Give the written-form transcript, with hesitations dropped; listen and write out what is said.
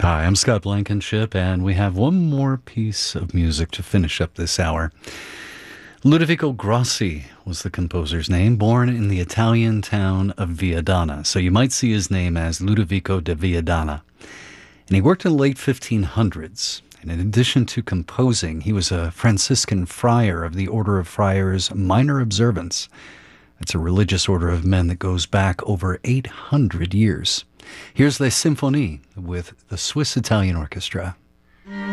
Hi, I'm Scott Blankenship, and we have one more piece of music to finish up this hour. Ludovico Grossi was the composer's name, born in the Italian town of Viadana. So you might see his name as Ludovico de Viadana. And he worked in the late 1500s. And in addition to composing, he was a Franciscan friar of the Order of Friars Minor Observance. It's a religious order of men that goes back over 800 years. Here's Les Symphonies with the Swiss Italian Orchestra.